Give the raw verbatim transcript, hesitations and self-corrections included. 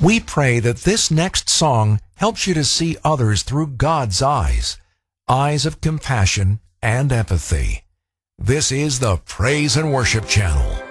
We pray that this next song helps you to see others through God's eyes, eyes of compassion and empathy. This is the Praise and Worship Channel.